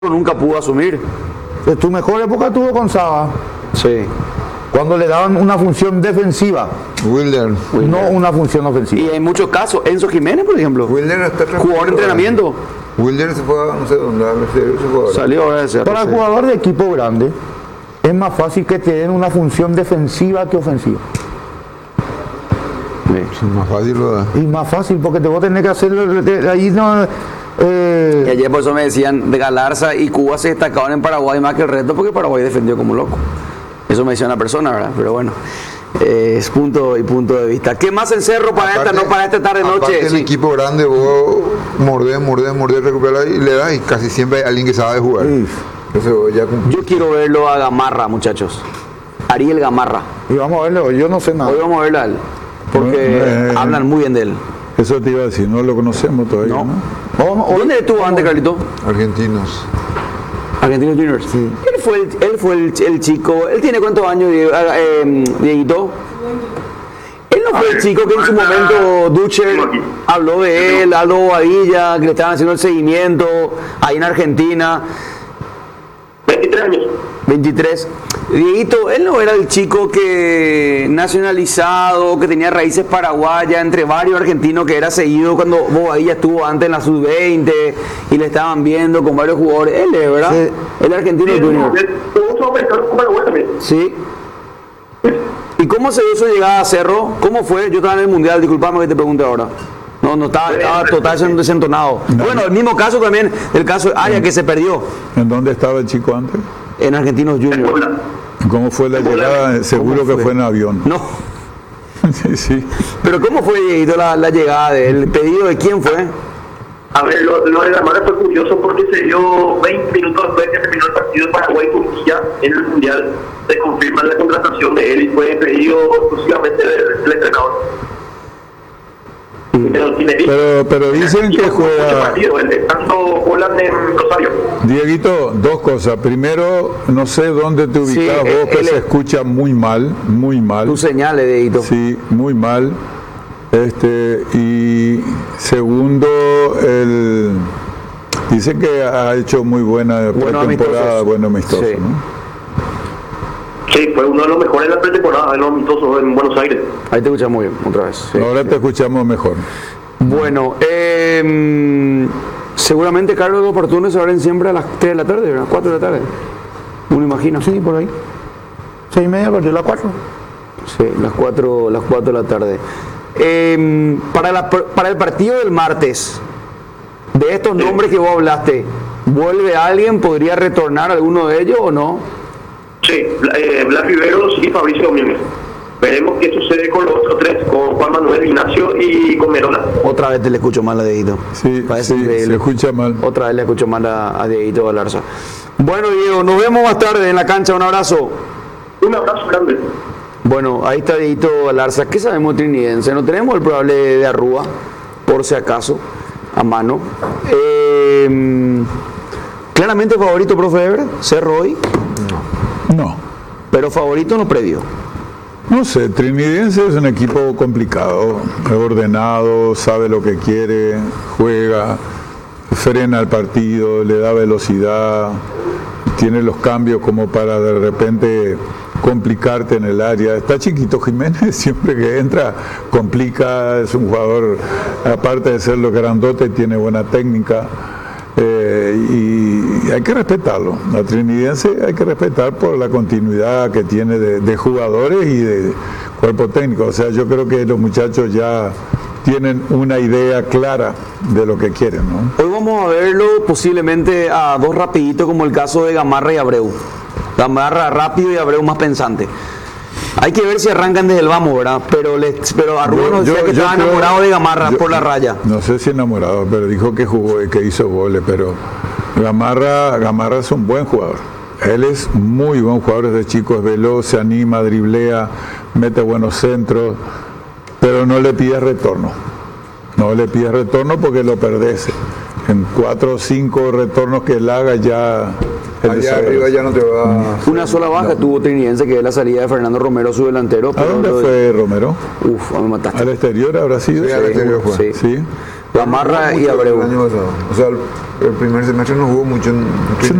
nunca pudo asumir. Tu mejor época tuvo con Saba, Sí. cuando le daban una función defensiva, Wilder. no una función ofensiva. Y en muchos casos, Enzo Jiménez, por ejemplo, Wilder está jugó en entrenamiento. Wilder se fue a no sé dónde, a ver si se fue ahora. Salió ahora de Cerro. Para el Sí. jugador de equipo grande, es más fácil que te den una función defensiva que ofensiva. Sí. Más fácil lo da. Y más fácil, porque te voy a tener que hacerlo ahí no. Y ayer por eso me decían de Galarza y Cuba se destacaban en Paraguay más que el resto porque Paraguay defendió como loco. Eso me decía una persona, ¿verdad? Pero bueno, es punto y punto de vista. ¿Qué más en Cerro para Aparte- esta, no para esta tarde aparte noche? en Sí. equipo grande vos mordés, recuperar y le das y casi siempre hay alguien que sabe jugar. Sí. Entonces vos ya cumplís. Yo quiero verlo a Gamarra, muchachos. Ariel Gamarra. Y vamos a verlo, yo no sé nada. Hoy vamos a verlo a él. Porque hablan muy bien de él. Eso te iba a decir, no lo conocemos todavía, No. ¿no? ¿Dónde estuvo antes, Carlito? Argentinos. Argentinos Juniors. Él fue el chico. ¿Él tiene cuántos años, Dieguito? Él no fue el chico que en su momento Ducher habló de él, Aldo Bobadilla, que le estaban haciendo el seguimiento ahí en Argentina. 23 años. 23. Dieguito, él no era el chico que nacionalizado, que tenía raíces paraguayas, entre varios argentinos, que era seguido cuando Bobadilla estuvo antes en la sub-20 y le estaban viendo con varios jugadores. Él es, ¿verdad? Sí. El argentino junior. Tuvo un americano con Paraguay también. Sí. ¿Y cómo se dio su llegada a Cerro? ¿Cómo fue? Yo estaba en el Mundial, disculpame que te pregunte ahora. No estaba total desentonado. Bueno, el mismo caso también, el caso de Arias que se perdió ¿En dónde estaba el chico antes? en Argentinos En Juniors. Puebla. ¿Cómo fue la llegada? Seguro que fue en avión. No, Sí, sí. pero ¿cómo fue, Dieguito, la llegada de él? ¿El pedido de quién fue? A ver, lo de la Mara fue curioso porque se dio 20 minutos después que terminó el partido de Paraguay-Turquía en el Mundial. Se confirma la contratación de él y fue pedido exclusivamente del entrenador. Pero dicen que juega... Tanto Holland en Rosario. Dieguito, dos cosas. Primero, no sé dónde te ubicas Sí, vos, que él se es- escucha muy mal, muy mal. Tus señales, Dieguito. Sí, muy mal. Y segundo, dicen que ha hecho muy buena pretemporada, amistosos. bueno amistoso, Sí. ¿no? Sí, fue uno de los mejores de la pretemporada, en los amistosos en Buenos Aires. Ahí te escuchamos muy bien, otra vez. Sí. Ahora te escuchamos mejor. Bueno, seguramente Carlos los oportunos se abren siempre a las 3 de la tarde, ¿verdad? 4 de la tarde. Uno imagina. Sí, por ahí. 6:30 a partir de las 4. Sí, las 4 de la tarde. Para el partido del martes, de estos nombres que vos hablaste, ¿vuelve alguien? ¿Podría retornar alguno de ellos o no? Sí, Blas Riveros y Fabricio Domínguez. Veremos qué sucede con los otros tres, con Juan Manuel Ignacio y con Merona. Otra vez te le escucho mal a Dieguito. Sí, Parece sí, increíble. se escucha mal. Otra vez le escucho mal a Dieguito Galarza. Bueno, Diego, nos vemos más tarde en la cancha. Un abrazo. Un abrazo grande. Bueno, ahí está Dieguito Galarza. ¿Qué sabemos de Trinidense? No tenemos el probable de Arrúa, por si acaso, a mano. Claramente favorito, profe Eber, Cerro hoy, No. pero favorito no previo. No sé, Trinidense es un equipo complicado, ordenado, sabe lo que quiere, juega, frena el partido, le da velocidad, tiene los cambios como para de repente complicarte en el área. Está Chiquito Jiménez, siempre que entra complica, es un jugador, aparte de ser lo grandote, tiene buena técnica. Y hay que respetarlo. La Trinidense hay que respetar por la continuidad que tiene de jugadores y de cuerpo técnico. O sea, yo creo que los muchachos ya tienen una idea clara de lo que quieren, ¿no? Hoy vamos a verlo posiblemente a dos rapiditos, como el caso de Gamarra y Abreu. Gamarra rápido y Abreu más pensante. Hay que ver si arrancan desde el vamos, ¿verdad? Pero Arrua nos decía que estaba enamorado de Gamarra por la raya. No sé si enamorado, pero dijo que jugó y que hizo goles, pero Gamarra es un buen jugador. Él es muy buen jugador desde chico, es veloz, se anima, driblea, mete buenos centros, pero no le pides retorno. No le pides retorno porque lo perdés. En 4 o 5 retornos que él haga ya... Allá arriba ya no te va. Una sola baja tuvo Trinidense, que es la salida de Fernando Romero, su delantero. ¿A dónde fue Romero? Uf, me mataste. ¿Al exterior habrá sido? Sí, al exterior fue. Sí. Sí. Gamarra y Mucho Abreu. el año pasado. O sea, el primer semestre no jugó mucho.